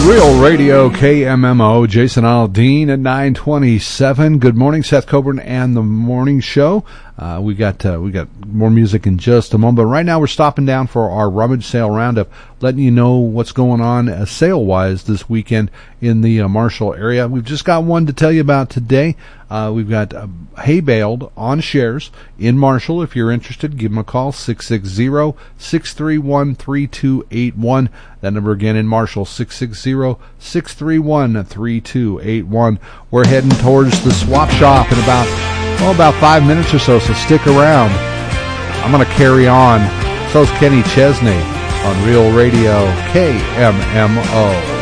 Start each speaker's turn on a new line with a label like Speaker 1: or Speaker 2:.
Speaker 1: Real Radio KMMO, Jason Aldean at 9:27. Good morning, Seth Coburn and the Morning Show. We got more music in just a moment, but right now we're stopping down for our rummage sale roundup, letting you know what's going on sale-wise this weekend in the Marshall area. We've just got one to tell you about today. We've got hay baled on shares in Marshall. If you're interested, give them a call, 660-631-3281. That number again in Marshall, 660-631-3281. We're heading towards the swap shop in about 5 minutes or so stick around. I'm going to carry on. So's Kenny Chesney on Real Radio KMMO.